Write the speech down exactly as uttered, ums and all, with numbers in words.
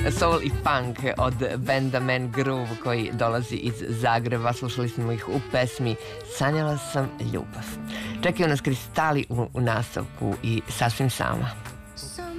soul i funk od benda Man Groove koji dolazi iz Zagreba. Slušali smo ih u pesmi Sanjala sam ljubav. Čekaju nas Kristali u, u nastavku i Sasvim sama.